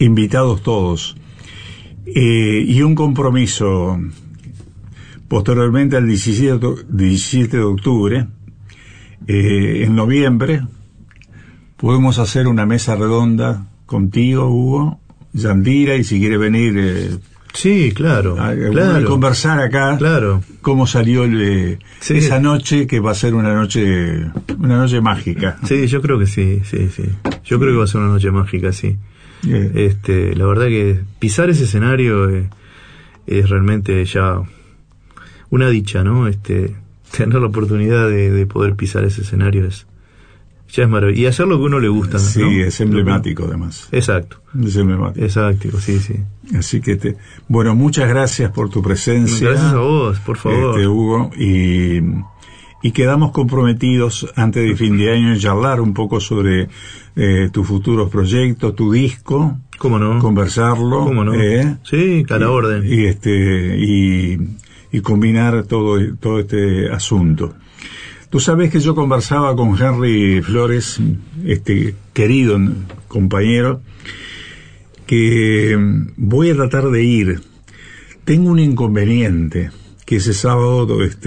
invitados todos. Y un compromiso posteriormente al 17 de octubre, en noviembre, podemos hacer una mesa redonda contigo, Hugo, Yandira, y si quiere venir... sí, claro, claro. Conversar acá, claro, cómo salió sí, esa noche, que va a ser una noche mágica. Sí, yo creo que sí. Yo creo que va a ser una noche mágica, sí. La verdad que pisar ese escenario es realmente ya una dicha, ¿no? Tener la oportunidad de poder pisar ese escenario ya es maravilloso. Y hacer lo que a uno le gusta, sí, ¿no? Es emblemático, además. Exacto. Es emblemático. Exacto, sí. Así que bueno, muchas gracias por tu presencia. Gracias a vos, por favor. Hugo, y quedamos comprometidos antes de fin de año en charlar un poco sobre tus futuros proyectos, tu disco. ¿Cómo no? Conversarlo. ¿Cómo no? Sí, a la orden. Y combinar todo este asunto. Tú sabes que yo conversaba con Henry Flores, querido compañero, que voy a tratar de ir. Tengo un inconveniente, que ese sábado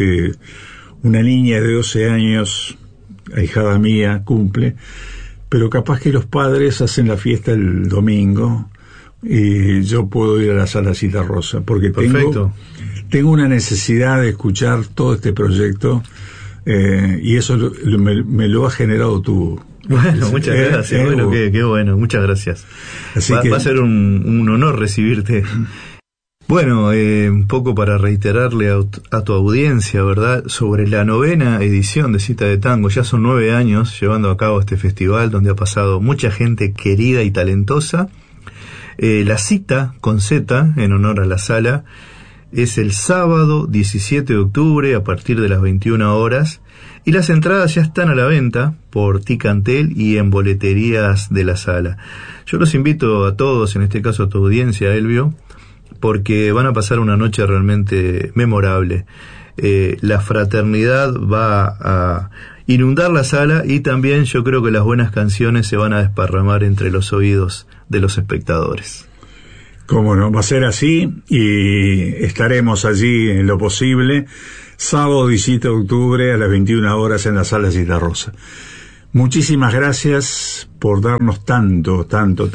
una niña de 12 años, ahijada mía, cumple, pero capaz que los padres hacen la fiesta el domingo y yo puedo ir a la Sala Citarrosa, porque tengo una necesidad de escuchar todo este proyecto. Y eso me lo ha generado tú. Bueno, muchas gracias. Bueno, qué bueno, muchas gracias. Va a ser un honor recibirte. Bueno, un poco para reiterarle a tu audiencia, ¿verdad?, sobre la 9ª edición de Cita de Tango. Ya son 9 años llevando a cabo este festival donde ha pasado mucha gente querida y talentosa. La cita con Z, en honor a la sala, es el sábado 17 de octubre a partir de las 21 horas y las entradas ya están a la venta por Ticantel y en boleterías de la sala. Yo los invito a todos, en este caso a tu audiencia, Elvio, porque van a pasar una noche realmente memorable. La fraternidad va a inundar la sala y también yo creo que las buenas canciones se van a desparramar entre los oídos de los espectadores. Cómo no, va a ser así y estaremos allí en lo posible, sábado 17 de octubre a las 21 horas en la Sala Citarrosa. Muchísimas gracias por darnos tanto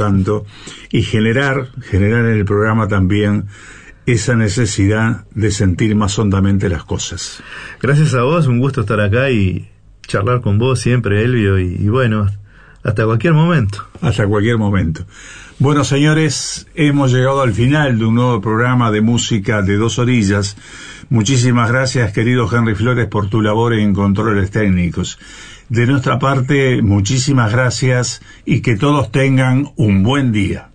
y generar en el programa también esa necesidad de sentir más hondamente las cosas. Gracias a vos, un gusto estar acá y charlar con vos siempre, Elvio, y bueno, hasta cualquier momento. Hasta cualquier momento. Bueno, señores, hemos llegado al final de un nuevo programa de música de Dos Orillas. Muchísimas gracias, querido Henry Flores, por tu labor en controles técnicos. De nuestra parte, muchísimas gracias y que todos tengan un buen día.